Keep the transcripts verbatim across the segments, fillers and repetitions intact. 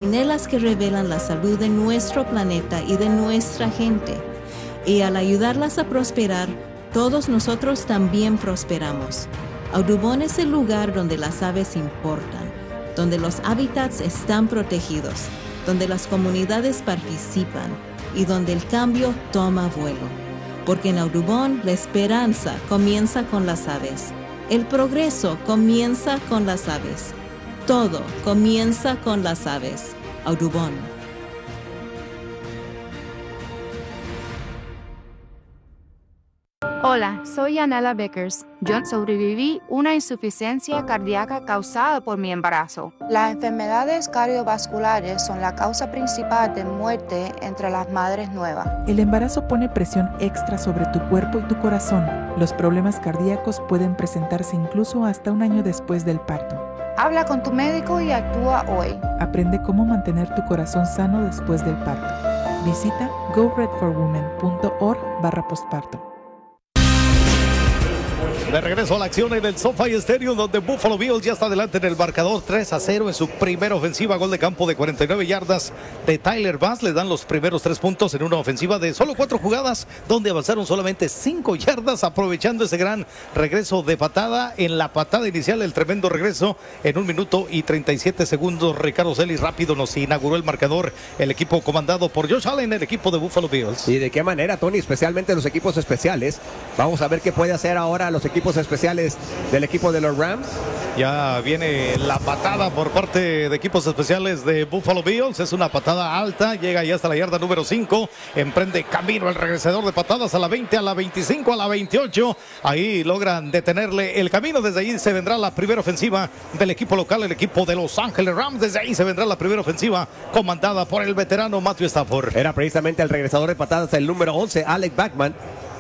centinelas que revelan la salud de nuestro planeta y de nuestra gente. Y al ayudarlas a prosperar, todos nosotros también prosperamos. Audubon es el lugar donde las aves importan, donde los hábitats están protegidos, donde las comunidades participan y donde el cambio toma vuelo. Porque en Audubon la esperanza comienza con las aves. El progreso comienza con las aves. Todo comienza con las aves. Audubon. Hola, soy Yanela Vickers. Yo sobreviví una insuficiencia cardíaca causada por mi embarazo. Las enfermedades cardiovasculares son la causa principal de muerte entre las madres nuevas. El embarazo pone presión extra sobre tu cuerpo y tu corazón. Los problemas cardíacos pueden presentarse incluso hasta un año después del parto. Habla con tu médico y actúa hoy. Aprende cómo mantener tu corazón sano después del parto. Visita go red for women punto org barra postparto. De regreso a la acción en el SoFi Stadium, donde Buffalo Bills ya está adelante en el marcador tres a cero en su primera ofensiva. Gol de campo de cuarenta y nueve yardas de Tyler Bass. Le dan los primeros tres puntos en una ofensiva de solo cuatro jugadas, donde avanzaron solamente cinco yardas, aprovechando ese gran regreso de patada. En la patada inicial, el tremendo regreso en un minuto y treinta y siete segundos. Ricardo Celis rápido nos inauguró el marcador. El equipo comandado por Josh Allen, el equipo de Buffalo Bills. ¿Y de qué manera, Tony? Especialmente los equipos especiales. Vamos a ver qué puede hacer ahora los equipos especiales del equipo de los Rams. Ya viene la patada por parte de equipos especiales de Buffalo Bills. Es una patada alta, llega ya hasta la yarda número cinco. Emprende camino el regresador de patadas a la veinte, a la veinticinco, a la veintiocho. Ahí logran detenerle el camino. Desde ahí se vendrá la primera ofensiva del equipo local, el equipo de Los Ángeles Rams. Desde ahí se vendrá la primera ofensiva comandada por el veterano Matthew Stafford. Era precisamente el regresador de patadas, el número once, Alex Bachman,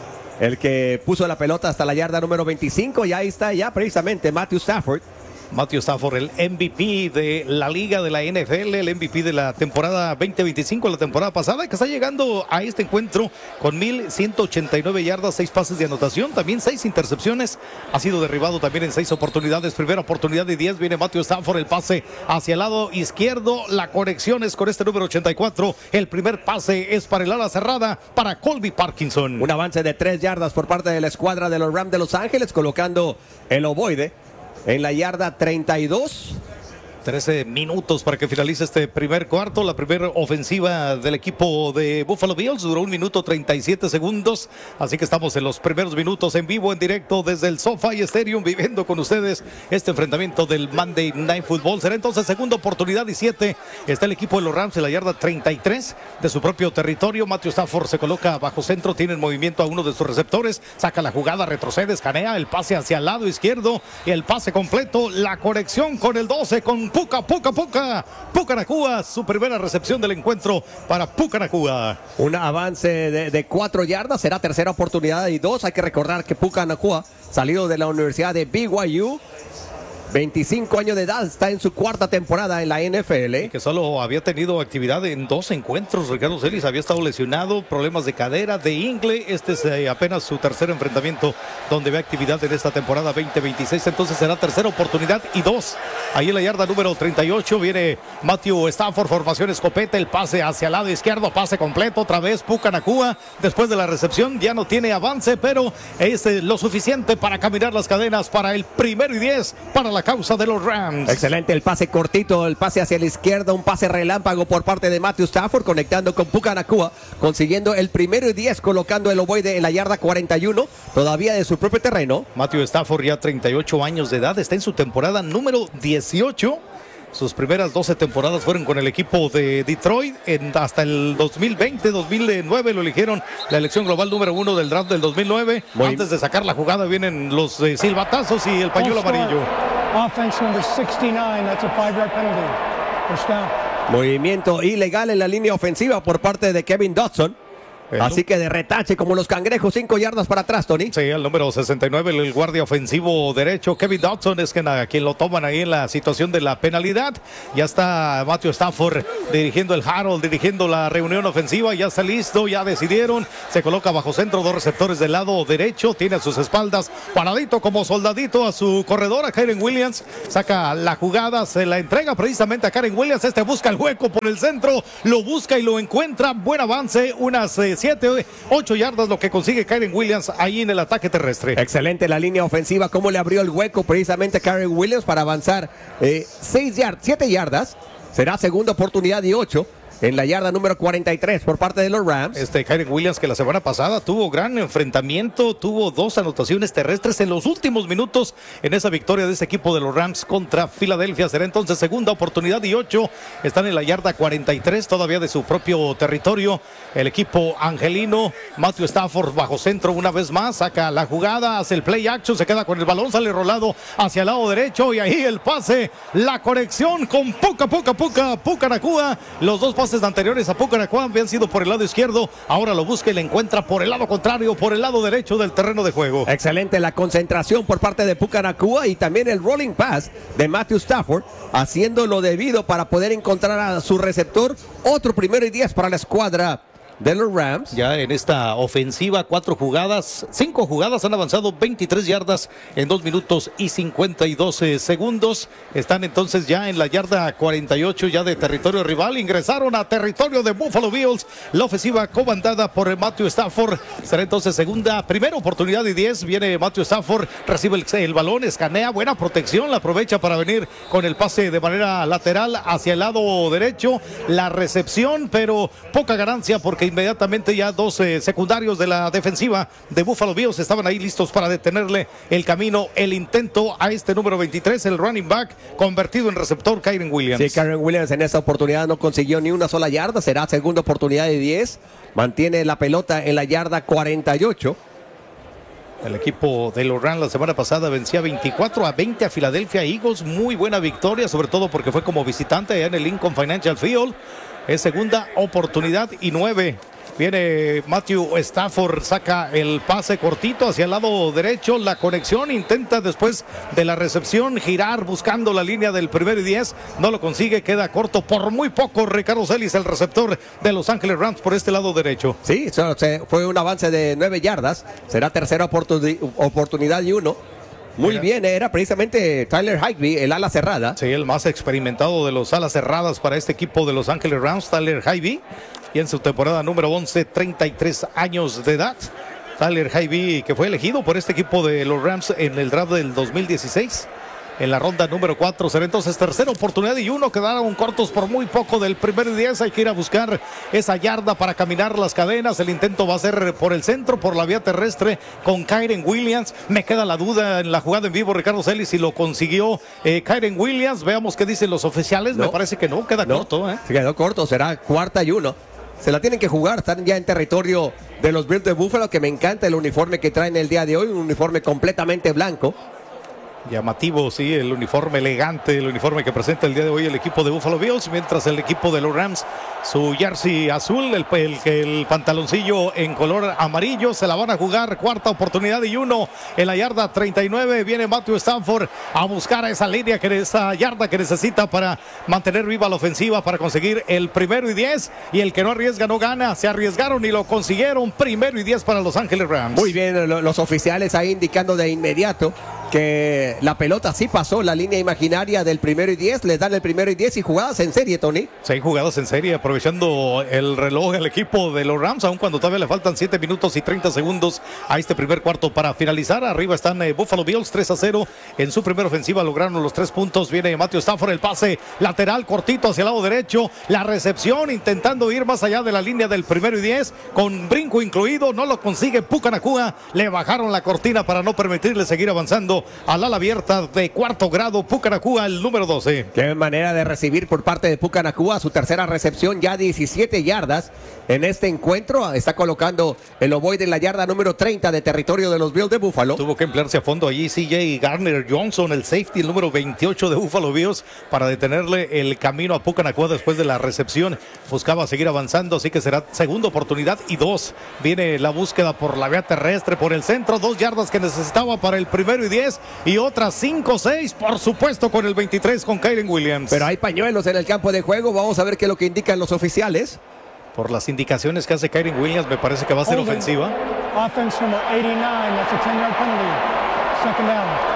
el que puso la pelota hasta la yarda número veinticinco, y ahí está ya precisamente Matthew Stafford. Matthew Stafford, el M V P de la liga de la N F L, el M V P de la temporada veinte veinticinco, la temporada pasada, que está llegando a este encuentro con mil ciento ochenta y nueve yardas, seis pases de anotación, también seis intercepciones, ha sido derribado también en seis oportunidades. Primera oportunidad de diez, viene Matthew Stafford, el pase hacia el lado izquierdo, la conexión es con este número ochenta y cuatro, el primer pase es para el ala cerrada, para Colby Parkinson. Un avance de tres yardas por parte de la escuadra de los Rams de Los Ángeles, colocando el ovoide en la yarda treinta y dos. trece minutos para que finalice este primer cuarto. La primera ofensiva del equipo de Buffalo Bills duró un minuto treinta y siete segundos. Así que estamos en los primeros minutos en vivo, en directo desde el SoFi Stadium, viviendo con ustedes este enfrentamiento del Monday Night Football. Será entonces segunda oportunidad y siete. Está el equipo de los Rams en la yarda treinta y tres de su propio territorio. Matthew Stafford se coloca bajo centro, tiene en movimiento a uno de sus receptores, saca la jugada, retrocede, escanea, el pase hacia el lado izquierdo y el pase completo, la conexión con el doce, con Puka, Puka, Puka, Puka Nacua, su primera recepción del encuentro para Puka Nacua. Un avance de, de cuatro yardas, será tercera oportunidad y dos. Hay que recordar que Puka Nacua, salido de la Universidad de B Y U, veinticinco años de edad, está en su cuarta temporada en la N F L. Y que solo había tenido actividad en dos encuentros. Ricardo Celis había estado lesionado, problemas de cadera, de ingle. Este es eh, apenas su tercer enfrentamiento donde ve actividad en esta temporada veinte veintiséis. Entonces será tercera oportunidad y dos. Ahí en la yarda número treinta y ocho viene Matthew Stafford, formación escopeta, el pase hacia el lado izquierdo, pase completo, otra vez Puka Nacua. Después de la recepción ya no tiene avance, pero es eh, lo suficiente para caminar las cadenas para el primero y diez para la causa de los Rams. Excelente el pase cortito, el pase hacia la izquierda, un pase relámpago por parte de Matthew Stafford, conectando con Puka Nacua, consiguiendo el primero y diez, colocando el ovoide en la yarda cuarenta y uno, todavía de su propio terreno. Matthew Stafford, ya treinta y ocho años de edad, está en su temporada número dieciocho. Sus primeras doce temporadas fueron con el equipo de Detroit. En, hasta el dos mil veinte, dos mil nueve lo eligieron la elección global número uno del draft del dos mil nueve. Muy Antes de sacar la jugada vienen los eh, silbatazos y el pañuelo amarillo. Offense number sixty-nine, that's a five-yard penalty. First down. Movimiento ilegal en la línea ofensiva por parte de Kevin Dodson. El Así que de retache como los cangrejos, cinco yardas para atrás, Tony. Sí, el número sesenta y nueve, el guardia ofensivo derecho, Kevin Dodson, es quien, a quien lo toman ahí en la situación de la penalidad. Ya está Matthew Stafford dirigiendo el Harold, dirigiendo la reunión ofensiva. Ya está listo, ya decidieron. Se coloca bajo centro, dos receptores del lado derecho. Tiene a sus espaldas, paradito como soldadito a su corredor, a Kyren Williams. Saca la jugada, se la entrega precisamente a Kyren Williams. Este busca el hueco por el centro, lo busca y lo encuentra. Buen avance, unas eh, siete, ocho yardas lo que consigue Kyren Williams ahí en el ataque terrestre. Excelente la línea ofensiva, cómo le abrió el hueco precisamente a Kyren Williams para avanzar eh, seis yardas, siete yardas. Será segunda oportunidad y ocho en la yarda número cuarenta y tres por parte de los Rams. Este Kyren Williams, que la semana pasada tuvo gran enfrentamiento, tuvo dos anotaciones terrestres en los últimos minutos en esa victoria de este equipo de los Rams contra Filadelfia. Será entonces segunda oportunidad y ocho. Están en la yarda cuarenta y tres, todavía de su propio territorio. El equipo angelino, Matthew Stafford bajo centro una vez más, saca la jugada, hace el play action, se queda con el balón, sale rolado hacia el lado derecho y ahí el pase, la conexión con Puka, Puka, Puka, Puka Nacua. Los dos pases anteriores a Puka Nacua habían sido por el lado izquierdo, ahora lo busca y le encuentra por el lado contrario, por el lado derecho del terreno de juego. Excelente la concentración por parte de Puka Nacua y también el rolling pass de Matthew Stafford, haciendo lo debido para poder encontrar a su receptor. Otro primero y diez para la escuadra de los Rams. Ya en esta ofensiva, cuatro jugadas, cinco jugadas, han avanzado veintitrés yardas en dos minutos y cincuenta y dos segundos. Están entonces ya en la yarda cuarenta y ocho, ya de territorio rival. Ingresaron a territorio de Buffalo Bills. La ofensiva comandada por Matthew Stafford. Será entonces segunda, primera oportunidad y diez. Viene Matthew Stafford, recibe el, el balón, escanea, buena protección, la aprovecha para venir con el pase de manera lateral hacia el lado derecho. La recepción, pero poca ganancia porque inmediatamente ya dos eh, secundarios de la defensiva de Buffalo Bills estaban ahí listos para detenerle el camino, el intento a este número veintitrés, el running back convertido en receptor, Kyren Williams. Sí, Kyren Williams en esta oportunidad no consiguió ni una sola yarda, será segunda oportunidad de diez, mantiene la pelota en la yarda cuarenta y ocho. El equipo de los Rams la semana pasada vencía veinticuatro a veinte a Philadelphia Eagles, muy buena victoria, sobre todo porque fue como visitante allá en el Lincoln Financial Field. Es segunda oportunidad y nueve. Viene Matthew Stafford, saca el pase cortito hacia el lado derecho, la conexión, intenta después de la recepción girar buscando la línea del primero y diez, no lo consigue, queda corto por muy poco. Ricardo Celis, el receptor de Los Ángeles Rams por este lado derecho. Sí, fue un avance de nueve yardas, será tercera oportuni- oportunidad y uno. Muy era. bien, era precisamente Tyler Higbee, el ala cerrada. Sí, el más experimentado de los alas cerradas para este equipo de Los Ángeles Rams, Tyler Higbee. Y en su temporada número once, treinta y tres años de edad. Tyler Higbee, que fue elegido por este equipo de los Rams en el draft del dos mil dieciséis. En la ronda número cuatro será entonces tercera oportunidad y uno. Quedaron cortos por muy poco del primer y diez. Hay que ir a buscar esa yarda para caminar las cadenas. El intento va a ser por el centro, por la vía terrestre con Kyren Williams. Me queda la duda en la jugada en vivo, Ricardo Celis, si lo consiguió eh, Kyren Williams. Veamos qué dicen los oficiales. No. Me parece que no, queda no. corto. ¿eh? Se quedó corto, será cuarta y uno. Se la tienen que jugar, están ya en territorio de los Bills de Buffalo, que me encanta el uniforme que traen el día de hoy, un uniforme completamente blanco. Llamativo, sí, el uniforme elegante, el uniforme que presenta el día de hoy el equipo de Buffalo Bills, mientras el equipo de los Rams, su jersey azul, el, el, el pantaloncillo en color amarillo. Se la van a jugar, cuarta oportunidad y uno en la yarda treinta y nueve. Viene Matthew Stafford a buscar a esa línea, que esa yarda que necesita para mantener viva la ofensiva, para conseguir el primero y diez, y el que no arriesga no gana. Se arriesgaron y lo consiguieron, primero y diez para Los Ángeles Rams. Muy bien, los oficiales ahí indicando de inmediato que la pelota sí pasó la línea imaginaria del primero y diez, les dan el primero y diez y jugadas en serie, Tony. Seis jugadas en serie, aprovechando el reloj el equipo de los Rams, aun cuando todavía le faltan siete minutos y treinta segundos a este primer cuarto para finalizar. Arriba están eh, Buffalo Bills, tres a cero en su primera ofensiva, lograron los tres puntos. Viene Matthew Stafford, el pase lateral cortito hacia el lado derecho, la recepción intentando ir más allá de la línea del primero y diez, con brinco incluido, no lo consigue Puka Nacua. Le bajaron la cortina para no permitirle seguir avanzando centro al ala abierta de cuarto grado, Pucanacua, el número doce. Qué manera de recibir por parte de Pucanacua, su tercera recepción, ya diecisiete yardas en este encuentro. Está colocando el ovoide en la yarda número treinta de territorio de los Bills de Buffalo. Tuvo que emplearse a fondo allí C J Garner Johnson, el safety, el número veintiocho de Buffalo Bills, para detenerle el camino a Pucanacua después de la recepción. Buscaba seguir avanzando, así que será segunda oportunidad y dos. Viene la búsqueda por la vía terrestre, por el centro, dos yardas que necesitaba para el primero y diez, y otras cinco seis, por supuesto, con el veintitrés, con Kyren Williams. Pero hay pañuelos en el campo de juego, vamos a ver qué es lo que indican los oficiales. Por las indicaciones que hace Kyren Williams, me parece que va a ser Holding. ofensiva. Offense number eighty-nine, that's a ten-yard penalty. Second down.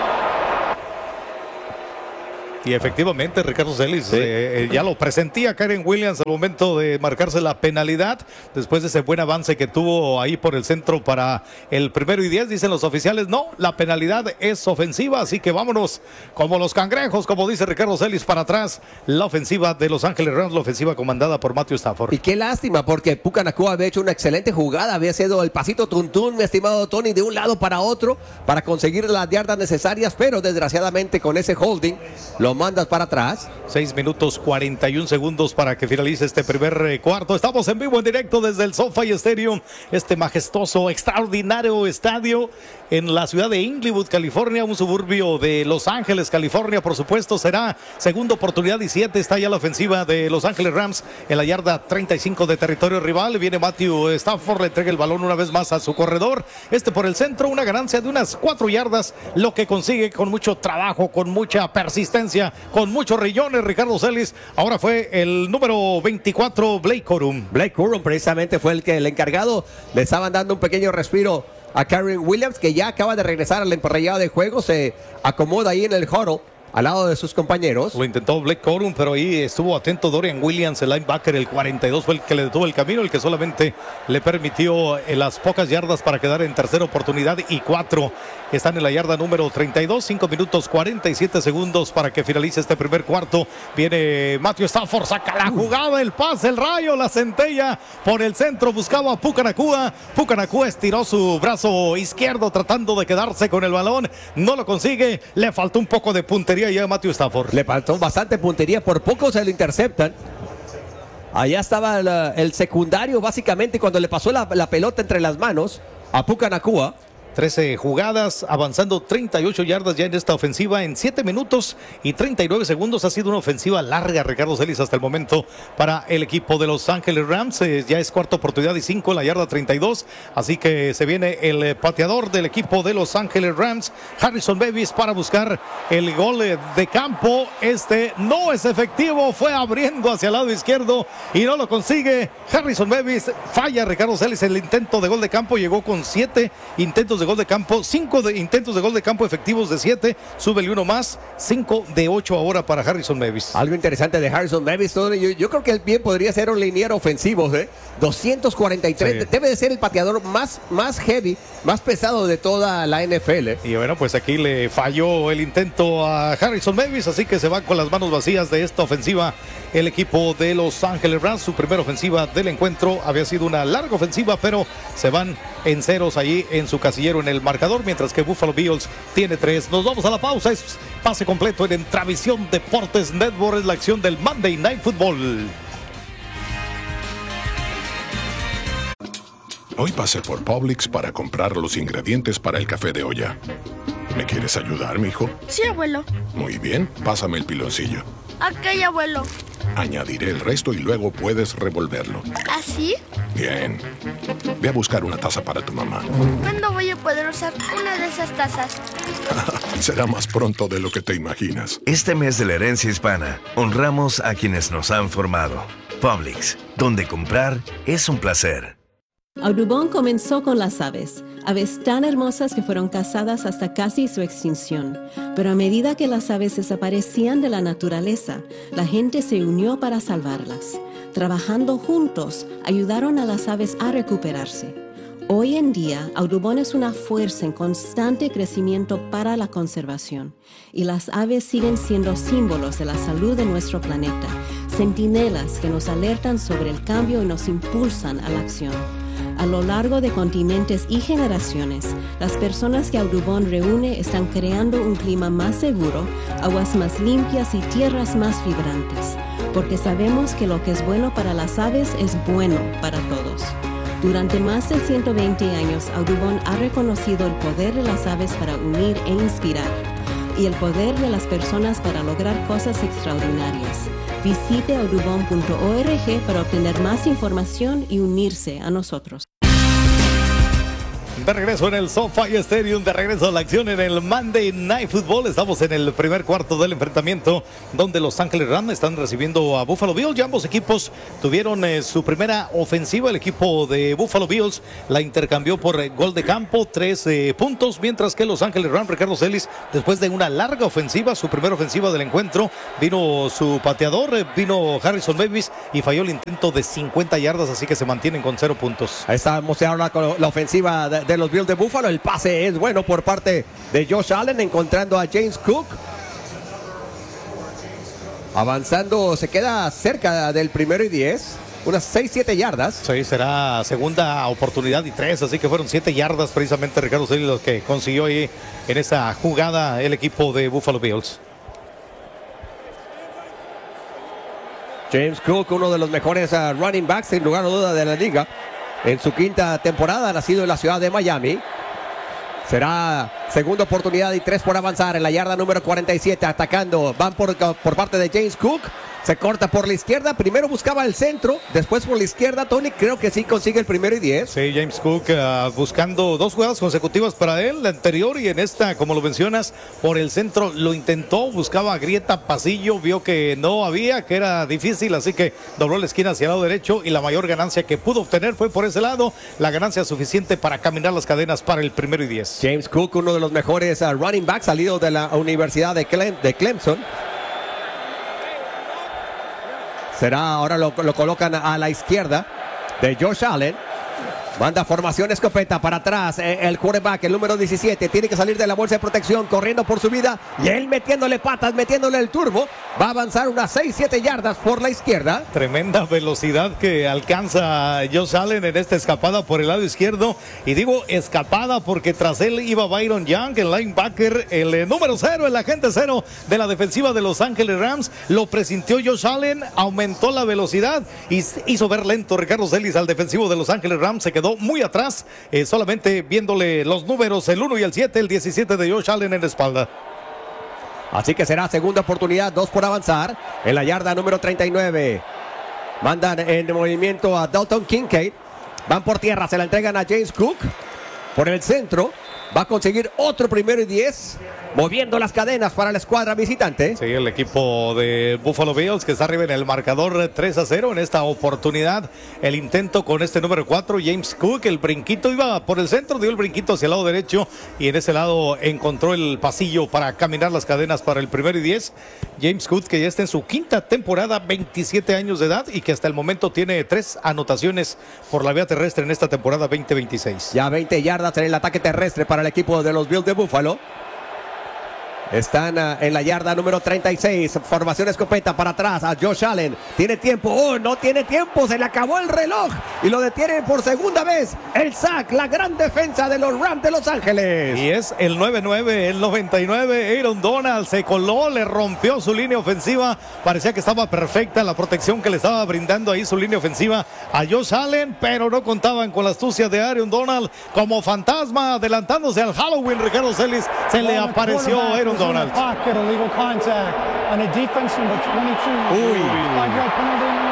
Y efectivamente, Ricardo Celis sí. eh, ya lo presentía Kyren Williams al momento de marcarse la penalidad, después de ese buen avance que tuvo ahí por el centro para el primero y diez. Dicen los oficiales, no, la penalidad es ofensiva, así que vámonos como los cangrejos, como dice Ricardo Celis, para atrás. La ofensiva de Los Ángeles Rams, la ofensiva comandada por Matthew Stafford. Y qué lástima, porque Pucanacua había hecho una excelente jugada, había sido el pasito tuntún, mi estimado Tony, de un lado para otro, para conseguir las yardas necesarias, pero desgraciadamente con ese holding, lo mandas para atrás. seis minutos cuarenta y un segundos para que finalice este primer eh, cuarto. Estamos en vivo, en directo desde el SoFi Stadium, este majestuoso, extraordinario estadio en la ciudad de Inglewood, California, un suburbio de Los Ángeles, California. Por supuesto, será segunda oportunidad y siete. Está ya la ofensiva de Los Ángeles Rams en la yarda treinta y cinco de territorio rival. Viene Matthew Stafford, le entrega el balón una vez más a su corredor. Este por el centro, una ganancia de unas cuatro yardas, lo que consigue con mucho trabajo, con mucha persistencia, con muchos rillones, Ricardo Celis. Ahora fue el número veinticuatro, Blake Corum. Blake Corum precisamente fue el que el encargado. Le estaban dando un pequeño respiro a Kyren Williams, que ya acaba de regresar al emparrillado de juego. Se acomoda ahí en el huddle al lado de sus compañeros. Lo intentó Blake Corum, pero ahí estuvo atento Dorian Williams, el linebacker, el cuarenta y dos, fue el que le detuvo el camino, el que solamente le permitió las pocas yardas para quedar en tercera oportunidad y cuatro. Están en la yarda número treinta y dos, cinco minutos cuarenta y siete segundos para que finalice este primer cuarto. Viene Matthew Stafford, saca la jugada, el pase, el rayo, la centella por el centro, buscaba a Pucanacua. Pucanacua estiró su brazo izquierdo tratando de quedarse con el balón, no lo consigue, le faltó un poco de puntería ya a Matthew Stafford. Le faltó bastante puntería, por poco se lo interceptan. Allá estaba el, el secundario básicamente cuando le pasó la, la pelota entre las manos a Pucanacua. trece jugadas, avanzando treinta y ocho yardas ya en esta ofensiva en siete minutos y treinta y nueve segundos. Ha sido una ofensiva larga, Ricardo Celis, hasta el momento para el equipo de Los Ángeles Rams. Eh, ya es cuarta oportunidad y cinco en la yarda treinta y dos. Así que se viene el eh, pateador del equipo de Los Ángeles Rams, Harrison Davis, para buscar el gol eh, de campo. Este no es efectivo, fue abriendo hacia el lado izquierdo y no lo consigue. Harrison Davis falla, Ricardo Celis, el intento de gol de campo. Llegó con siete intentos de gol de campo, cinco de intentos de gol de campo efectivos de siete, súbele uno más, cinco de ocho ahora para Harrison Davis. Algo interesante de Harrison Davis, yo, yo creo que él bien podría ser un liniero ofensivo, ¿eh? doscientos cuarenta y tres, sí. Debe de ser el pateador más, más heavy, más pesado de toda la N F L. Y bueno, pues aquí le falló el intento a Harrison Davis, así que se va con las manos vacías de esta ofensiva el equipo de Los Ángeles Rams. Su primera ofensiva del encuentro había sido una larga ofensiva, pero se van en ceros allí en su casillero en el marcador, mientras que Buffalo Bills tiene tres. Nos vamos a la pausa, es pase completo en Entravisión Deportes Network, es la acción del Monday Night Football. Hoy pasé por Publix para comprar los ingredientes para el café de olla. ¿Me quieres ayudar, mijo? Sí, abuelo. Muy bien, pásame el piloncillo. Ok, abuelo. Añadiré el resto y luego puedes revolverlo. ¿Así? Bien. Ve a buscar una taza para tu mamá. ¿Cuándo voy a poder usar una de esas tazas? Será más pronto de lo que te imaginas. Este mes de la herencia hispana, honramos a quienes nos han formado. Publix, donde comprar es un placer. Audubon comenzó con las aves, aves tan hermosas que fueron cazadas hasta casi su extinción. Pero a medida que las aves desaparecían de la naturaleza, la gente se unió para salvarlas. Trabajando juntos, ayudaron a las aves a recuperarse. Hoy en día, Audubon es una fuerza en constante crecimiento para la conservación, y las aves siguen siendo símbolos de la salud de nuestro planeta, centinelas que nos alertan sobre el cambio y nos impulsan a la acción. A lo largo de continentes y generaciones, las personas que Audubon reúne están creando un clima más seguro, aguas más limpias y tierras más vibrantes, porque sabemos que lo que es bueno para las aves es bueno para todos. Durante más de ciento veinte años, Audubon ha reconocido el poder de las aves para unir e inspirar, y el poder de las personas para lograr cosas extraordinarias. Visite audubon punto org para obtener más información y unirse a nosotros. De regreso en el SoFi Stadium, de regreso a la acción en el Monday Night Football. Estamos en el primer cuarto del enfrentamiento, donde Los Ángeles Rams están recibiendo a Buffalo Bills. Ya ambos equipos tuvieron eh, su primera ofensiva. El equipo de Buffalo Bills la intercambió por eh, gol de campo, tres eh, puntos, mientras que Los Ángeles Rams, Ricardo Celis, después de una larga ofensiva, su primera ofensiva del encuentro, vino su pateador, eh, vino Harrison Davis y falló el intento de cincuenta yardas, así que se mantienen con cero puntos. Ahí estamos ahora con la ofensiva de, de los Bills de Buffalo. El pase es bueno por parte de Josh Allen, encontrando a James Cook. Avanzando, se queda cerca del primero y diez. Unas seis, siete yardas. Sí, será segunda oportunidad y tres, así que fueron siete yardas precisamente, Ricardo Celis, lo que consiguió ahí en esa jugada el equipo de Buffalo Bills. James Cook, uno de los mejores uh, running backs sin lugar a duda de la liga. En su quinta temporada, nacido en la ciudad de Miami. Será segunda oportunidad y tres por avanzar en la yarda número cuarenta y siete. Atacando, van por, por parte de James Cook. Se corta por la izquierda. Primero buscaba el centro, después por la izquierda. Tony, creo que sí consigue el primero y diez. Sí, James Cook uh, buscando dos jugadas consecutivas para él, la anterior y en esta, como lo mencionas, por el centro lo intentó, buscaba grieta, pasillo, vio que no había, que era difícil, así que dobló la esquina hacia el lado derecho y la mayor ganancia que pudo obtener fue por ese lado, la ganancia suficiente para caminar las cadenas para el primero y diez. James Cook, uno de los mejores uh, running backs salido de la Universidad de, Clem, de Clemson. Será, ahora lo, lo colocan a la izquierda de Josh Allen. Manda formación escopeta para atrás. El quarterback, el número diecisiete, tiene que salir de la bolsa de protección, corriendo por su vida. Y él metiéndole patas, metiéndole el turbo. Va a avanzar unas seis, siete yardas por la izquierda. Tremenda velocidad que alcanza Josh Allen en esta escapada por el lado izquierdo. Y digo escapada porque tras él iba Byron Young, el linebacker, el eh, número cero, el agente cero de la defensiva de Los Ángeles Rams. Lo presintió Josh Allen, aumentó la velocidad y hizo ver lento Ricardo Celis al defensivo de Los Ángeles Rams. Se quedó muy atrás, eh, solamente viéndole los números, el uno y el siete, el diecisiete de Josh Allen en la espalda. Así que será segunda oportunidad, dos por avanzar, en la yarda número treinta y nueve. Mandan en movimiento a Dalton Kincaid. Van por tierra, se la entregan a James Cook. Por el centro, va a conseguir otro primero y diez. Moviendo las cadenas para la escuadra visitante. Sí, el equipo de Buffalo Bills que está arriba en el marcador tres a cero en esta oportunidad. El intento con este número cuatro, James Cook, el brinquito iba por el centro, dio el brinquito hacia el lado derecho y en ese lado encontró el pasillo para caminar las cadenas para el primero y diez. James Cook, que ya está en su quinta temporada, veintisiete años de edad y que hasta el momento tiene tres anotaciones por la vía terrestre en esta temporada veinte veintiséis. Ya veinte yardas en el ataque terrestre para el equipo de los Bills de Buffalo. Están uh, en la yarda número treinta y seis. Formación escopeta para atrás a Josh Allen. Tiene tiempo. Oh, no tiene tiempo. Se le acabó el reloj. Y lo detienen por segunda vez. El sack, la gran defensa de los Rams de Los Ángeles. Y es el nueve nueve, el noventa y nueve. Aaron Donald se coló, le rompió su línea ofensiva. Parecía que estaba perfecta la protección que le estaba brindando ahí su línea ofensiva a Josh Allen. Pero no contaban con la astucia de Aaron Donald como fantasma adelantándose al Halloween. Ricardo Celis, se le apareció Aaron Donald. Donald. Pocket, illegal contact on a defense number twenty-two. Uy. Five-yard penalty and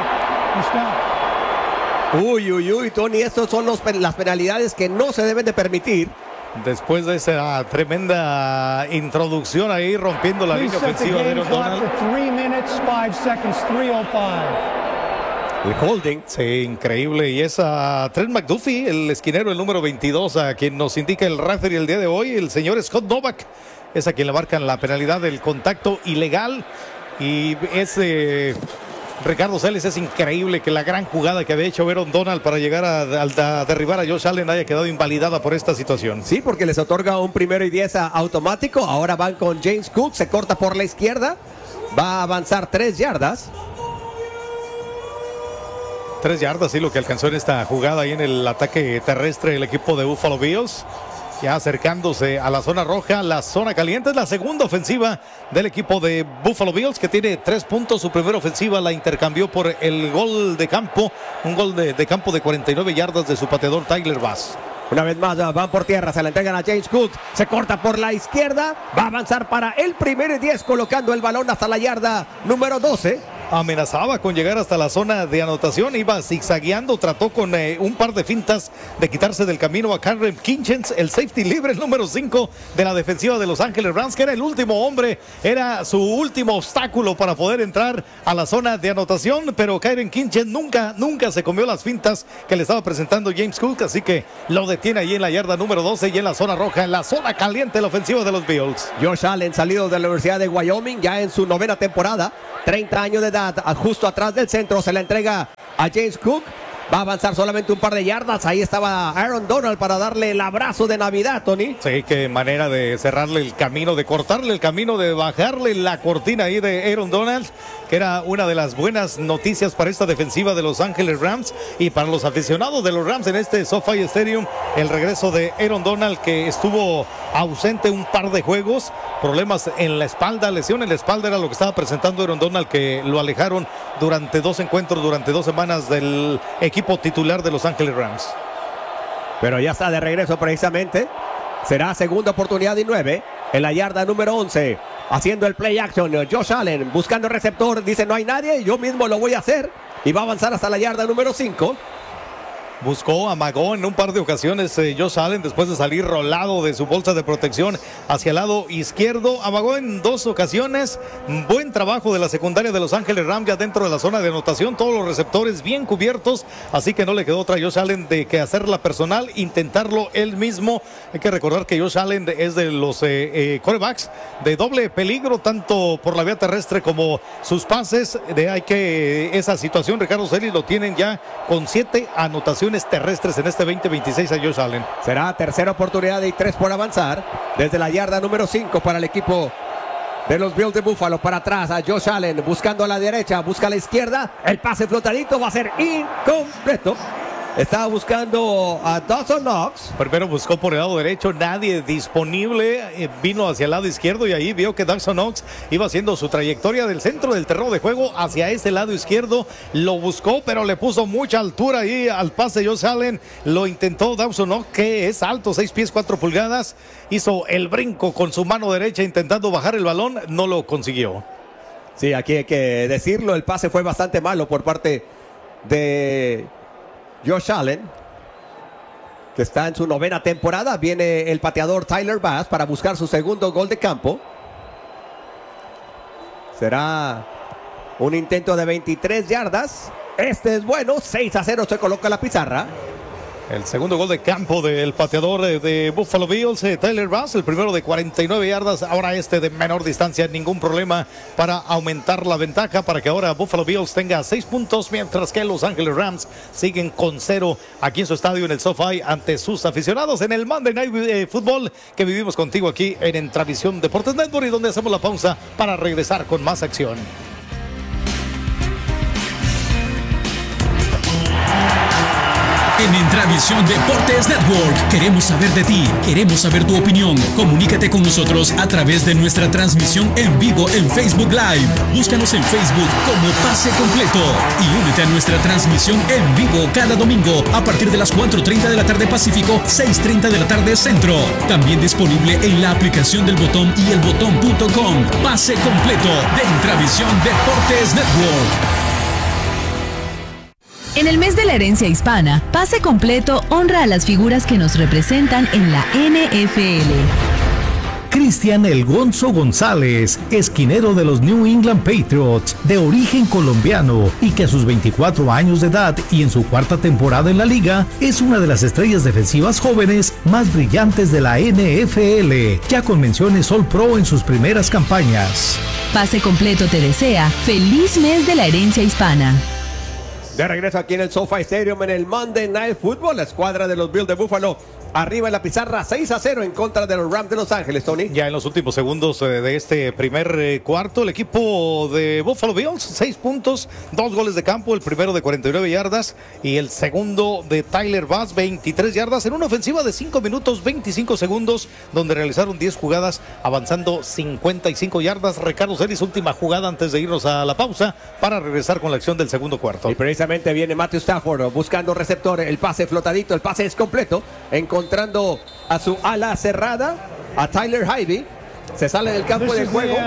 an automatic. Uy, uy, uy, Tony, estos son los, las penalidades que no se deben de permitir. Después de esa tremenda introducción ahí, rompiendo la línea ofensiva de Aaron Donald. three minutes, five seconds, three oh five. El holding, sí, increíble. Y es a Trent McDuffie, el esquinero, el número veintidós, a quien nos indica el referee el día de hoy, el señor Scott Novak. Es a quien le marcan la penalidad del contacto ilegal. Y es eh, Ricardo Celis, es increíble que la gran jugada que había hecho Aaron Donald para llegar a, a, a derribar a Josh Allen haya quedado invalidada por esta situación. Sí, porque les otorga un primero y diez automático. Ahora van con James Cook, se corta por la izquierda. Va a avanzar tres yardas. tres yardas, sí, lo que alcanzó en esta jugada ahí en el ataque terrestre el equipo de Buffalo Bills. Ya acercándose a la zona roja, la zona caliente. Es la segunda ofensiva del equipo de Buffalo Bills, que tiene tres puntos. Su primera ofensiva la intercambió por el gol de campo, un gol de, de campo de cuarenta y nueve yardas de su pateador Tyler Bass. Una vez más van por tierra, se la entregan a James Cook, se corta por la izquierda, va a avanzar para el primero y diez, colocando el balón hasta la yarda número doce. Amenazaba con llegar hasta la zona de anotación, iba zigzagueando, trató con eh, un par de fintas de quitarse del camino a Karen Kinchens, el safety libre, el número cinco de la defensiva de Los Ángeles Rams, que era el último hombre, era su último obstáculo para poder entrar a la zona de anotación, pero Karen Kinchens nunca, nunca se comió las fintas que le estaba presentando James Cook, así que lo detiene ahí en la yarda número doce y en la zona roja, en la zona caliente, la ofensiva de los Bills. Josh Allen, salido de la Universidad de Wyoming, ya en su novena temporada, treinta años de edad, justo atrás del centro, se la entrega a James Cook. Va a avanzar solamente un par de yardas. Ahí estaba Aaron Donald para darle el abrazo de Navidad, Tony. Sí, qué manera de cerrarle el camino, de cortarle el camino, de bajarle la cortina ahí de Aaron Donald, que era una de las buenas noticias para esta defensiva de Los Ángeles Rams y para los aficionados de los Rams en este SoFi Stadium. El regreso de Aaron Donald, que estuvo ausente un par de juegos, problemas en la espalda, lesión en la espalda era lo que estaba presentando Aaron Donald, que lo alejaron durante dos encuentros, durante dos semanas del equipo titular de Los Ángeles Rams. Pero ya está de regreso precisamente. Será segunda oportunidad y nueve en la yarda número once. Haciendo el play action, Josh Allen buscando receptor, dice no hay nadie, yo mismo lo voy a hacer. Y va a avanzar hasta la yarda número cinco. Buscó, amagó en un par de ocasiones eh, Josh Allen después de salir rolado de su bolsa de protección hacia el lado izquierdo. Amagó en dos ocasiones. Buen trabajo de la secundaria de Los Ángeles Rams ya dentro de la zona de anotación. Todos los receptores bien cubiertos. Así que no le quedó otra a Josh Allen de que hacerla personal, intentarlo él mismo. Hay que recordar que Josh Allen es de los eh, eh, quarterbacks de doble peligro, tanto por la vía terrestre como sus pases. De hay que esa situación, Ricardo Celis lo tienen ya con siete anotaciones terrestres en este veinte veintiséis a Josh Allen. Será tercera oportunidad y tres por avanzar desde la yarda número cinco para el equipo de los Bills de Buffalo. Para atrás a Josh Allen buscando a la derecha, busca a la izquierda, el pase flotadito va a ser incompleto. Estaba buscando a Dawson Knox. Primero buscó por el lado derecho, nadie disponible, eh, vino hacia el lado izquierdo y ahí vio que Dawson Knox iba haciendo su trayectoria del centro del terreno de juego hacia ese lado izquierdo. Lo buscó, pero le puso mucha altura ahí al pase de Josh Allen. Lo intentó Dawson Knox, que es alto, seis pies, cuatro pulgadas. Hizo el brinco con su mano derecha intentando bajar el balón, no lo consiguió. Sí, aquí hay que decirlo, el pase fue bastante malo por parte de Josh Allen, que está en su novena temporada. Viene el pateador Tyler Bass para buscar su segundo gol de campo. Será un intento de veintitrés yardas. Este es bueno, seis a cero se coloca la pizarra. El segundo gol de campo del pateador de, de Buffalo Bills, eh, Tyler Bass, el primero de cuarenta y nueve yardas, ahora este de menor distancia, ningún problema para aumentar la ventaja, para que ahora Buffalo Bills tenga seis puntos, mientras que Los Ángeles Rams siguen con cero aquí en su estadio en el SoFi ante sus aficionados en el Monday Night eh, Football que vivimos contigo aquí en Entravisión Deportes Network, y donde hacemos la pausa para regresar con más acción. En Entravisión Deportes Network queremos saber de ti, queremos saber tu opinión. Comunícate con nosotros a través de nuestra transmisión en vivo en Facebook Live. Búscanos en Facebook como Pase Completo y únete a nuestra transmisión en vivo cada domingo a partir de las cuatro treinta de la tarde Pacífico, seis treinta de la tarde Centro. También disponible en la aplicación del Botón y el botón punto com. Pase Completo de Entravisión Deportes Network. En el mes de la herencia hispana, Pase Completo honra a las figuras que nos representan en la N F L. Cristian El Gonzo González, esquinero de los New England Patriots, de origen colombiano y que a sus veinticuatro años de edad y en su cuarta temporada en la liga, es una de las estrellas defensivas jóvenes más brillantes de la N F L, ya con menciones All Pro en sus primeras campañas. Pase Completo te desea feliz mes de la herencia hispana. De regreso aquí en el SoFi Stadium en el Monday Night Football, la escuadra de los Bills de Buffalo arriba en la pizarra, seis a cero en contra de los Rams de Los Ángeles, Tony. Ya en los últimos segundos eh, de este primer eh, cuarto, el equipo de Buffalo Bills, seis puntos, dos goles de campo, el primero de cuarenta y nueve yardas y el segundo de Tyler Bass, veintitrés yardas, en una ofensiva de cinco minutos, veinticinco segundos, donde realizaron diez jugadas, avanzando cincuenta y cinco yardas. Ricardo Celis, última jugada antes de irnos a la pausa, para regresar con la acción del segundo cuarto. Y precisamente viene Matthew Stafford buscando receptor, el pase flotadito, el pase es completo, encontrando a su ala cerrada, a Tyler Higbee, se sale del campo de juego.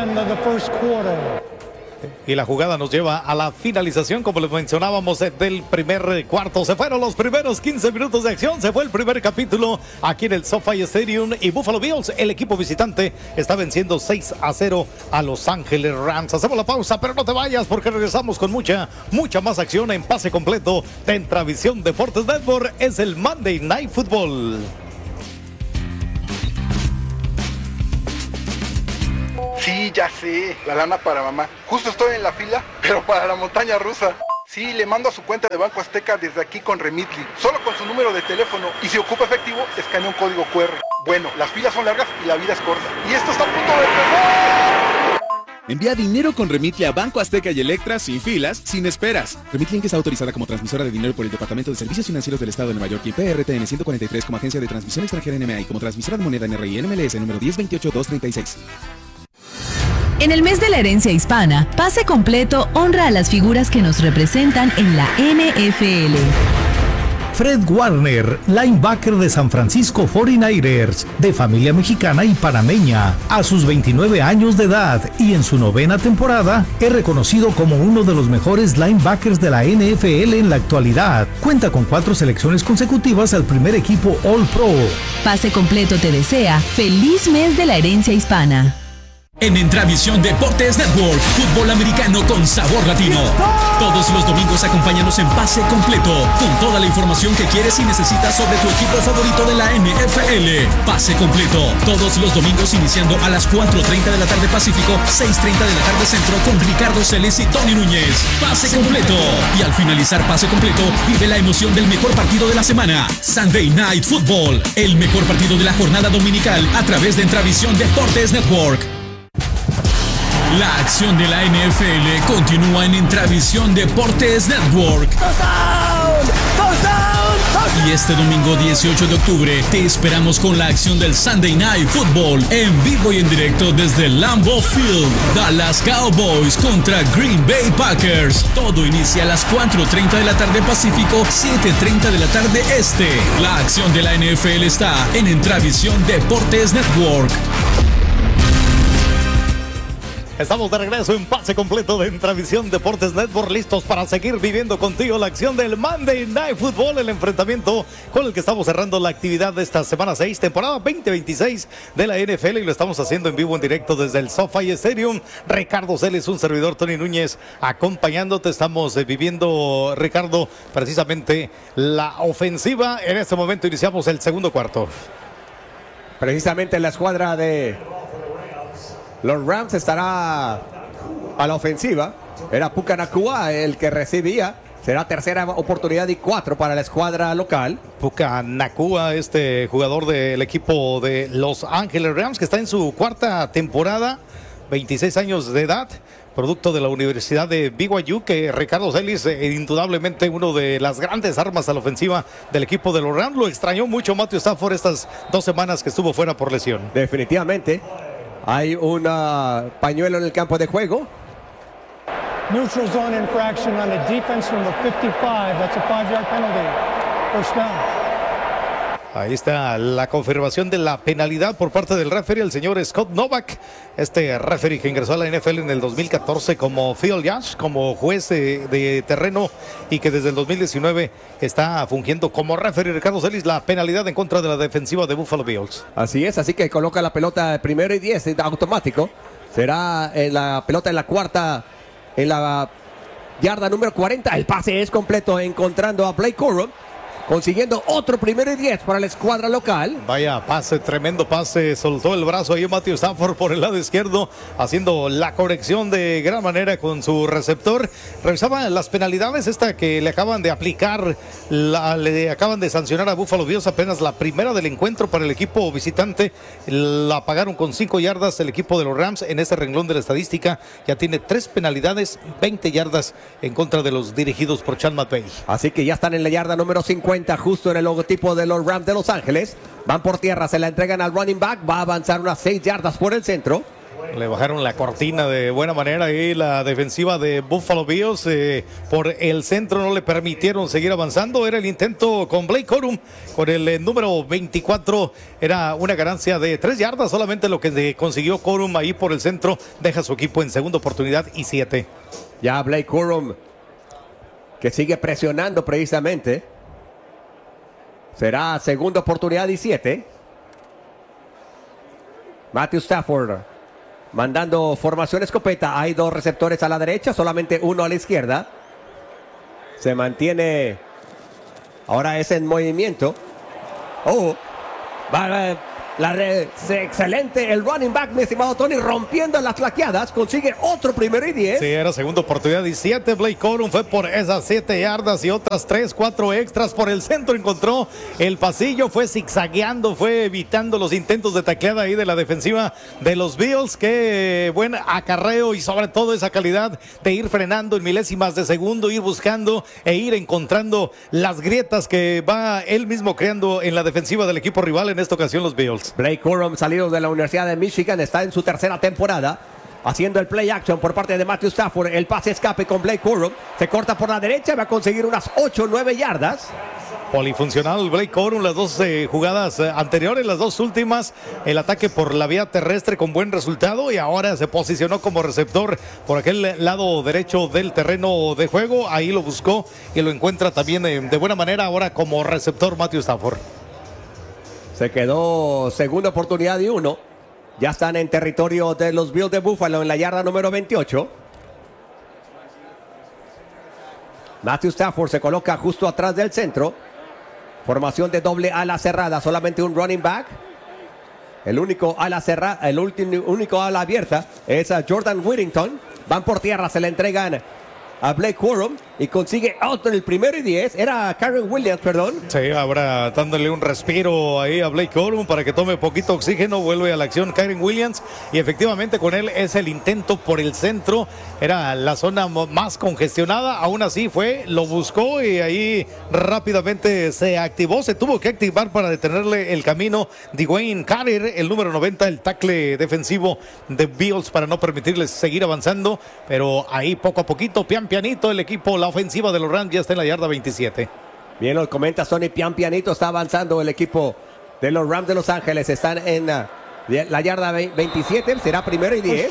Y la jugada nos lleva a la finalización, como les mencionábamos, del primer cuarto. Se fueron los primeros quince minutos de acción, se fue el primer capítulo aquí en el SoFi Stadium, y Buffalo Bills, el equipo visitante, está venciendo seis a cero a Los Ángeles Rams. Hacemos la pausa, pero no te vayas, porque regresamos con mucha, mucha más acción en Pase Completo de Intravisión Deportes Network. Es el Monday Night Football. Sí, ya sé, la lana para mamá. Justo estoy en la fila, pero para la montaña rusa. Sí, le mando a su cuenta de Banco Azteca desde aquí con Remitly, solo con su número de teléfono, y si ocupa efectivo, escanea un código cu erre. Bueno, las filas son largas y la vida es corta. Y esto está a punto de empezar. Envía dinero con Remitly a Banco Azteca y Electra sin filas, sin esperas. Remitly es autorizada como transmisora de dinero por el Departamento de Servicios Financieros del Estado de Nueva York y P R T N ciento cuarenta y tres como agencia de transmisión extranjera N M A y como transmisora de moneda N R I N M L S número diez veintiocho dos treinta y seis. En el mes de la herencia hispana, Pase Completo honra a las figuras que nos representan en la N F L. Fred Warner, linebacker de San Francisco cuarenta y nueve ers, de familia mexicana y panameña, a sus veintinueve años de edad y en su novena temporada, es reconocido como uno de los mejores linebackers de la N F L en la actualidad. Cuenta con cuatro selecciones consecutivas al primer equipo All Pro. Pase Completo te desea feliz mes de la herencia hispana. En Intravisión Deportes Network, fútbol americano con sabor latino. Todos los domingos acompáñanos en Pase Completo, con toda la información que quieres y necesitas sobre tu equipo favorito de la N F L. Pase Completo, todos los domingos iniciando a las cuatro treinta de la tarde Pacífico, seis treinta de la tarde Centro, con Ricardo Celis y Tony Núñez. Pase Completo. Y al finalizar Pase Completo, vive la emoción del mejor partido de la semana. Sunday Night Football, el mejor partido de la jornada dominical a través de Intravisión Deportes Network. La acción de la N F L continúa en Intravisión Deportes Network. ¡Touchdown! ¡Touchdown! ¡Touchdown! Y este domingo dieciocho de octubre te esperamos con la acción del Sunday Night Football en vivo y en directo desde Lambeau Field. Dallas Cowboys contra Green Bay Packers. Todo inicia a las cuatro treinta de la tarde Pacífico, siete treinta de la tarde Este. La acción de la N F L está en Intravisión Deportes Network. Estamos de regreso en Pase Completo de Intravisión Deportes Network, listos para seguir viviendo contigo la acción del Monday Night Football, el enfrentamiento con el que estamos cerrando la actividad de esta semana seis, temporada veinte veintiséis de la N F L, y lo estamos haciendo en vivo, en directo desde el SoFi Stadium. Ricardo Celis, un servidor, Tony Núñez, acompañándote. Estamos eh, viviendo, Ricardo, precisamente la ofensiva. En este momento iniciamos el segundo cuarto. Precisamente la escuadra de los Rams estará a la ofensiva. Era Puka Nacua el que recibía. Será tercera oportunidad y cuatro para la escuadra local. Puka Nacua, este jugador del equipo de Los Ángeles Rams, que está en su cuarta temporada, veintiséis años de edad, producto de la Universidad de B Y U, que Ricardo Celis, eh, indudablemente uno de las grandes armas a la ofensiva del equipo de los Rams. Lo extrañó mucho Matthew Stafford estas dos semanas que estuvo fuera por lesión. Definitivamente. Hay un uh, pañuelo en el campo de juego. Neutral zone infraction on the defense number fifty-five. That's a five-yard penalty. First down. Ahí está la confirmación de la penalidad por parte del referee, el señor Scott Novak, este referee que ingresó a la N F L en el dos mil catorce como field judge, como juez de, de terreno, y que desde el dos mil diecinueve está fungiendo como referee. Ricardo Celis, la penalidad en contra de la defensiva de Buffalo Bills. Así es, así que coloca la pelota primero y diez automático. Será en la pelota en la cuarta, en la yarda número cuarenta. El pase es completo, encontrando a Blake Corum. consiguiendo otro primero y diez para la escuadra local. Vaya pase, tremendo pase, soltó el brazo ahí Matthew Stafford por el lado izquierdo, haciendo la corrección de gran manera con su receptor. Revisaba las penalidades, esta que le acaban de aplicar, la, le acaban de sancionar a Buffalo Bills, apenas la primera del encuentro para el equipo visitante, la pagaron con cinco yardas el equipo de los Rams. En este renglón de la estadística ya tiene tres penalidades, veinte yardas en contra de los dirigidos por Sean McVay. Así que ya están en la yarda número cincuenta, justo en el logotipo de los Rams de Los Ángeles. Van por tierra, se la entregan al running back, va a avanzar unas seis yardas por el centro. Le bajaron la cortina de buena manera ahí la defensiva de Buffalo Bills. Eh, por el centro no le permitieron seguir avanzando. Era el intento con Blake Corum, con el eh, número veinticuatro. Era una ganancia de tres yardas, solamente lo que consiguió Corum ahí por el centro. Deja a su equipo en segunda oportunidad y siete. Ya Blake Corum, que sigue presionando precisamente. Será segunda oportunidad y siete. Matthew Stafford mandando formación escopeta. Hay dos receptores a la derecha, solamente uno a la izquierda. Se mantiene. Ahora es en movimiento. Oh, va, la red, excelente el running back, mi estimado Tony, rompiendo las flaqueadas. Consigue otro primero y diez. Sí, era segunda oportunidad y siete. Blake Corum fue por esas siete yardas y otras tres, cuatro extras por el centro. Encontró el pasillo, fue zigzagueando, fue evitando los intentos de tacleada ahí de la defensiva de los Bills. Qué buen acarreo y sobre todo esa calidad de ir frenando en milésimas de segundo, ir buscando e ir encontrando las grietas que va él mismo creando en la defensiva del equipo rival, en esta ocasión los Bills. Blake Corum, salido de la Universidad de Michigan, está en su tercera temporada, haciendo el play action por parte de Matthew Stafford. El pase escape con Blake Corum, se corta por la derecha, va a conseguir unas ocho o nueve yardas. Polifuncional Blake Corum, las dos eh, jugadas eh, anteriores, las dos últimas, el ataque por la vía terrestre con buen resultado, y ahora se posicionó como receptor por aquel lado derecho del terreno de juego. Ahí lo buscó y lo encuentra también eh, de buena manera ahora como receptor Matthew Stafford. Se quedó segunda oportunidad y uno. Ya están en territorio de los Bills de Buffalo en la yarda número veintiocho. Matthew Stafford se coloca justo atrás del centro. Formación de doble ala cerrada, solamente un running back. El único ala cerrada, el último, único ala abierta es a Jordan Whittington. Van por tierra, se le entregan a Blake Corum y consigue otro, el primero y diez. Era Karen Williams, perdón. Sí, ahora dándole un respiro ahí a Blake Corum para que tome poquito oxígeno. Vuelve a la acción Karen Williams y efectivamente con él es el intento por el centro. Era la zona más congestionada, aún así fue, lo buscó y ahí rápidamente se activó. Se tuvo que activar para detenerle el camino Dwayne Carter, el número noventa, el tackle defensivo de Bills, para no permitirles seguir avanzando, pero ahí poco a poquito, pian pianito, el equipo, la ofensiva de los Rams ya está en la yarda veintisiete. Bien, lo comenta Sony, pian pianito está avanzando el equipo de los Rams de Los Ángeles. Están en uh, la yarda veintisiete, será primero y diez.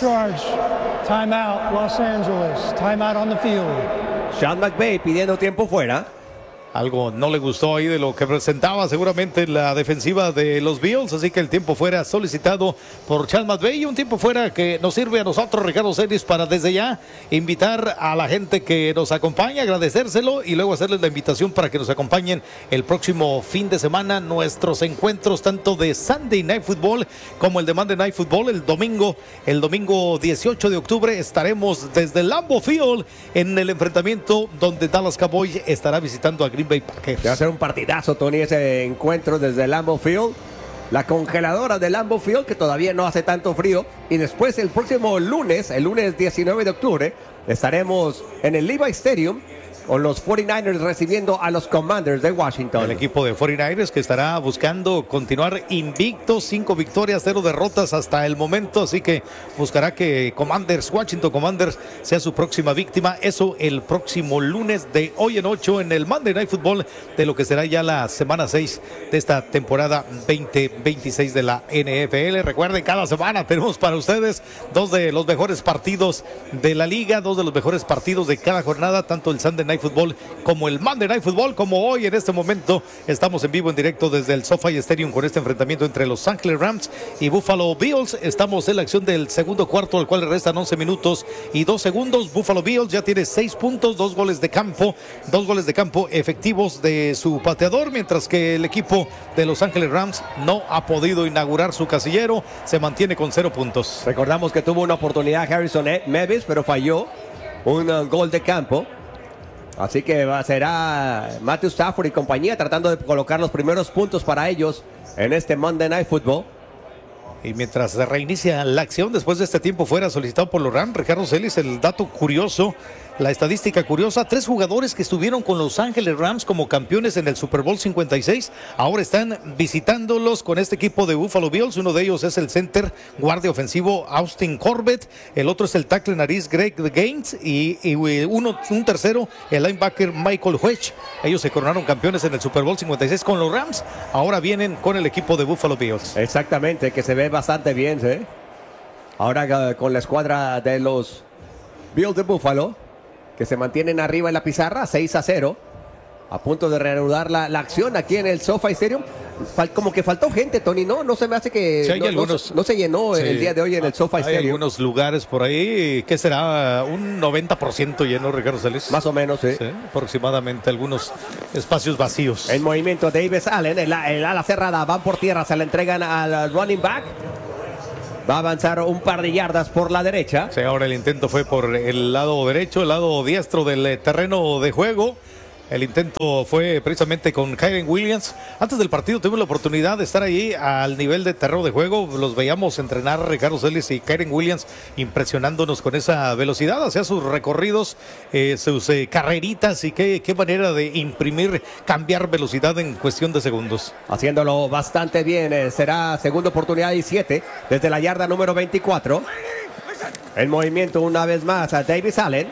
Time out, Los Angeles. Time out on the field. Sean McVay pidiendo tiempo fuera. Algo no le gustó ahí de lo que presentaba seguramente la defensiva de los Bills, así que el tiempo fuera solicitado por Sean McVay, y un tiempo fuera que nos sirve a nosotros, Ricardo Celis, para desde ya invitar a la gente que nos acompaña, agradecérselo y luego hacerles la invitación para que nos acompañen el próximo fin de semana, nuestros encuentros tanto de Sunday Night Football como el de Monday Night Football. El domingo, el domingo dieciocho de octubre estaremos desde Lambeau Field en el enfrentamiento donde Dallas Cowboys estará visitando a Green Bay Packers. Va a ser un partidazo, Tony, ese encuentro desde Lambeau Field. La congeladora de Lambeau Field, que todavía no hace tanto frío. Y después el próximo lunes, el lunes diecinueve de octubre, estaremos en el Levi Stadium con los cuarenta y nueve ers recibiendo a los Commanders de Washington. El equipo de cuarenta y nueve ers que estará buscando continuar invicto, cinco victorias, cero derrotas hasta el momento, así que buscará que Commanders, Washington Commanders, sea su próxima víctima. Eso el próximo lunes de hoy en ocho en el Monday Night Football de lo que será ya la semana seis de esta temporada veinte veintiséis de la N F L. Recuerden, cada semana tenemos para ustedes dos de los mejores partidos de la liga, dos de los mejores partidos de cada jornada, tanto el Sunday Night Night Football como el Monday Night Football, como hoy en este momento estamos en vivo en directo desde el SoFi Stadium con este enfrentamiento entre Los Ángeles Rams y Buffalo Bills. Estamos en la acción del segundo cuarto, al cual le restan once minutos y dos segundos. Buffalo Bills ya tiene seis puntos, dos goles de campo, dos goles de campo efectivos de su pateador, mientras que el equipo de Los Ángeles Rams no ha podido inaugurar su casillero, se mantiene con cero puntos. Recordamos que tuvo una oportunidad Harrison Mevis, pero falló un uh, gol de campo. Así que va, será Matthew Stafford y compañía tratando de colocar los primeros puntos para ellos en este Monday Night Football. Y mientras se reinicia la acción después de este tiempo fuera solicitado por los Rams, Ricardo Celis, el dato curioso, la estadística curiosa, tres jugadores que estuvieron con Los Ángeles Rams como campeones en el Super Bowl cincuenta y seis, ahora están visitándolos con este equipo de Buffalo Bills. Uno de ellos es el center guardia ofensivo Austin Corbett, el otro es el tackle nariz Greg Gaines y, y uno, un tercero, el linebacker Michael Hodge. Ellos se coronaron campeones en el Super Bowl cincuenta y seis con los Rams, ahora vienen con el equipo de Buffalo Bills. Exactamente, que se ve bastante bien, ¿sí? Ahora con la escuadra de los Bills de Buffalo, que se mantienen arriba en la pizarra, seis a cero, a punto de reanudar la, la acción aquí en el SoFi Stadium. Fal, como que faltó gente, Tony, ¿no? No se me hace que sí, hay no, algunos, no, no se llenó sí, el día de hoy en el SoFi Stadium. Hay algunos lugares por ahí, ¿qué será? Un noventa por ciento lleno, Ricardo Celis. Más o menos, sí. sí. Aproximadamente, algunos espacios vacíos. En movimiento, Davis Allen, el, el ala cerrada, van por tierra, se la entregan al running back. Va a avanzar un par de yardas por la derecha. Sí, ahora el intento fue por el lado derecho, el lado diestro del terreno de juego. El intento fue precisamente con Kyren Williams. Antes del partido tuvimos la oportunidad de estar ahí al nivel de terreno de juego. Los veíamos entrenar Ricardo Celis y Kyren Williams impresionándonos con esa velocidad, hacia sus recorridos, eh, sus eh, carreritas y qué, qué manera de imprimir, cambiar velocidad en cuestión de segundos. Haciéndolo bastante bien. Eh, será segunda oportunidad y siete desde la yarda número veinticuatro. El movimiento una vez más a Davis Allen.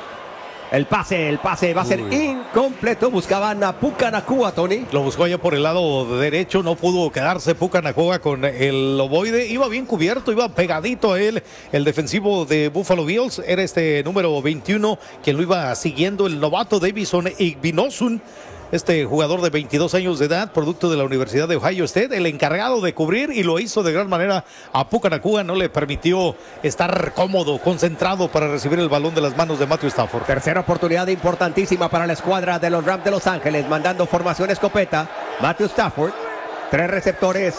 El pase, el pase va a ser Uy. incompleto. Buscaban a Puka Nacua, Tony. Lo buscó allá por el lado derecho, no pudo quedarse Puka Nacua con el ovoide. Iba bien cubierto, iba pegadito a él. El defensivo de Buffalo Bills era este número veintiuno, quien lo iba siguiendo, el novato Davison Igbinosun. Este jugador de veintidós años de edad, producto de la Universidad de Ohio State, el encargado de cubrir, y lo hizo de gran manera a Puka Nacua. No le permitió estar cómodo, concentrado para recibir el balón de las manos de Matthew Stafford. Tercera oportunidad importantísima para la escuadra de los Rams de Los Ángeles, mandando formación escopeta. Matthew Stafford, tres receptores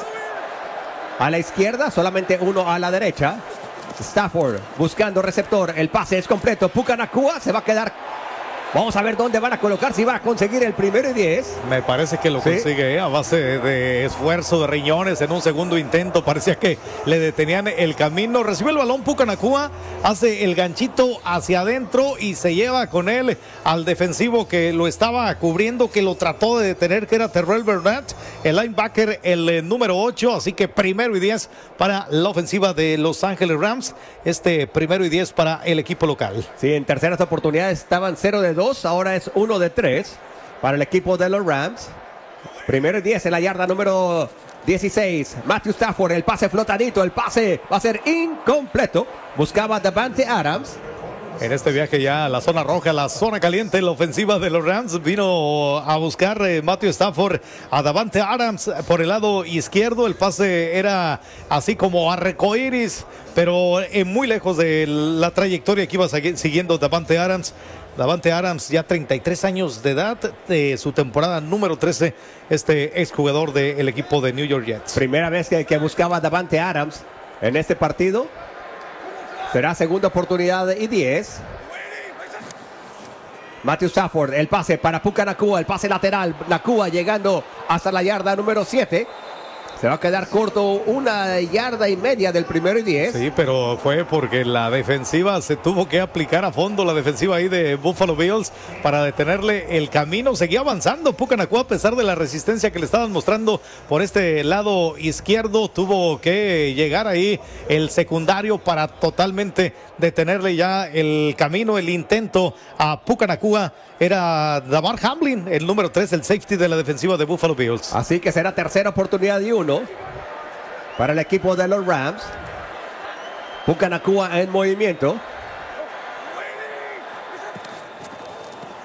a la izquierda, solamente uno a la derecha. Stafford buscando receptor, el pase es completo. Puka Nacua se va a quedar. Vamos a ver dónde van a colocar, si va a conseguir el primero y diez. Me parece que lo ¿Sí? consigue, ¿eh? A base de, de esfuerzo de riñones en un segundo intento. Parecía que le detenían el camino. Recibe el balón Puka Nacua, hace el ganchito hacia adentro y se lleva con él al defensivo que lo estaba cubriendo, que lo trató de detener, que era Terrell Burnett, el linebacker, el eh, número ocho. Así que primero y diez para la ofensiva de Los Ángeles Rams. Este primero y diez para el equipo local. Sí, en terceras oportunidades estaban cero de dos. Ahora es uno de tres para el equipo de los Rams. Primero y diez en la yarda número dieciséis. Matthew Stafford, el pase flotadito, el pase va a ser incompleto. Buscaba a Davante Adams. En este viaje ya a la zona roja, la zona caliente, la ofensiva de los Rams vino a buscar eh, Matthew Stafford a Davante Adams por el lado izquierdo. El pase era así como arcoíris, pero eh, muy lejos de la trayectoria que iba siguiendo Davante Adams. Davante Adams, ya treinta y tres años de edad, de su temporada número trece, este exjugador del equipo de New York Jets. Primera vez que, que buscaba Davante Adams en este partido. Será segunda oportunidad y diez. Matthew Stafford, el pase para Puka Nacua, el pase lateral. Nacua llegando hasta la yarda número siete. Se va a quedar corto una yarda y media del primero y diez. Sí, pero fue porque la defensiva se tuvo que aplicar a fondo, la defensiva ahí de Buffalo Bills, para detenerle el camino. Seguía avanzando Puka Nacua a pesar de la resistencia que le estaban mostrando por este lado izquierdo. Tuvo que llegar ahí el secundario para totalmente detenerle ya el camino, el intento a Puka Nacua. Era Damar Hamlin, el número tres, el safety de la defensiva de Buffalo Bills. Así que será tercera oportunidad y uno para el equipo de los Rams. Puka Nacua en movimiento.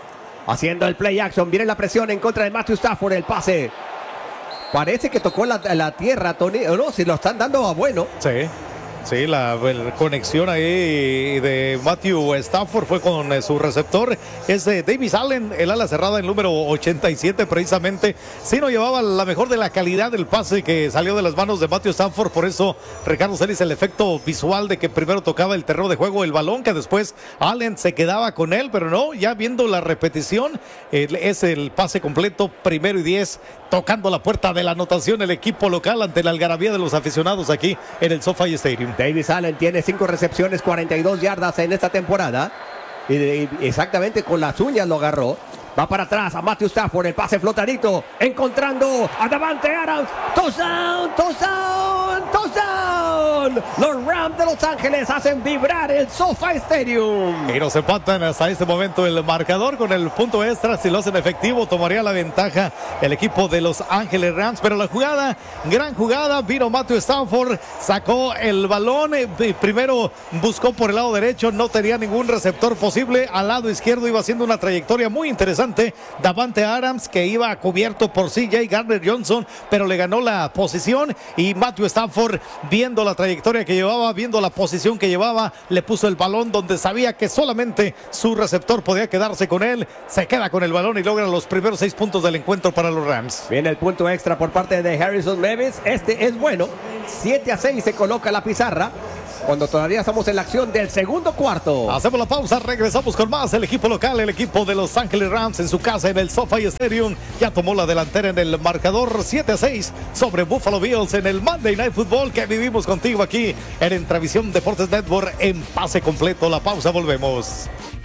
haciendo el play action. Viene la presión en contra de Matthew Stafford. El pase parece que tocó la, la tierra, Tony. O no, si lo están dando a bueno. Sí. Sí, la, la conexión ahí de Matthew Stafford fue con eh, su receptor. Es eh, Davis Allen, el ala cerrada, el número ochenta y siete precisamente. Sí, no llevaba la mejor de la calidad del pase que salió de las manos de Matthew Stafford. Por eso Ricardo Celis, el efecto visual de que primero tocaba el terreno de juego el balón, que después Allen se quedaba con él. Pero no, ya viendo la repetición, eh, es el pase completo, primero y diez, tocando la puerta de la anotación el equipo local ante la algarabía de los aficionados aquí en el SoFi Stadium. Davis Allen tiene cinco recepciones, cuarenta y dos yardas en esta temporada. Y, y exactamente con las uñas lo agarró. Va para atrás a Matthew Stafford, el pase flotadito, encontrando a Davante Adams. Touchdown, touchdown, touchdown. Los Rams de Los Ángeles hacen vibrar el SoFi Stadium. Y nos empatan hasta este momento el marcador con el punto extra. Si lo hacen efectivo, tomaría la ventaja el equipo de Los Ángeles Rams. Pero la jugada, gran jugada, vino Matthew Stafford, sacó el balón. Primero buscó por el lado derecho, no tenía ningún receptor posible. Al lado izquierdo iba haciendo una trayectoria muy interesante Davante Adams, que iba cubierto por C J Gardner-Johnson, pero le ganó la posición. Y Matthew Stafford, viendo la trayectoria que llevaba, viendo la posición que llevaba, le puso el balón donde sabía que solamente su receptor podía quedarse con él. Se queda con el balón y logra los primeros seis puntos del encuentro para los Rams. Viene el punto extra por parte de Harrison Mevis. Este es bueno. siete a seis se coloca la pizarra cuando todavía estamos en la acción del segundo cuarto. Hacemos la pausa, regresamos con más. El equipo local, el equipo de Los Ángeles Rams en su casa en el SoFi Stadium, ya tomó la delantera en el marcador siete a seis sobre Buffalo Bills en el Monday Night Football que vivimos contigo aquí en Entravisión Deportes Network en pase completo. La pausa, volvemos.